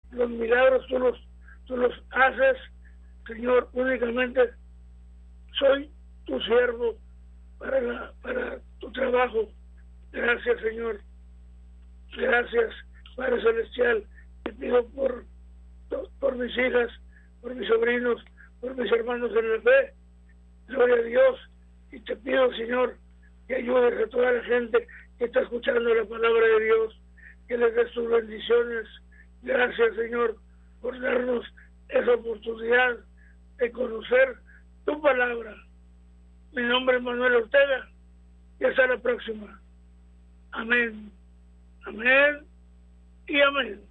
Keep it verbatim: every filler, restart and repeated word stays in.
los milagros tú los, tú los haces, Señor. Únicamente soy tu siervo para, la, para tu trabajo. Gracias, Señor. Gracias, Padre Celestial. Te pido por, por mis hijas, por mis sobrinos, por mis hermanos en la fe. Gloria a Dios. Y te pido, Señor, que ayudes a toda la gente que está escuchando la palabra de Dios, que les des tus bendiciones. Gracias, Señor, por darnos esa oportunidad de conocer tu palabra. Mi nombre es Manuel Ortega y hasta la próxima. Amén. Amén y amén.